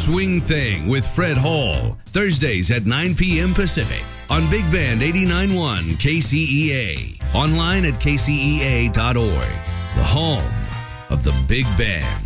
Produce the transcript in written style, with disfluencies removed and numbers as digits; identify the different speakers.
Speaker 1: Swing Thing with Fred Hall, Thursdays at 9 p.m. Pacific on Big Band 89.1 KCEA. Online at kcea.org, the home of the Big Band.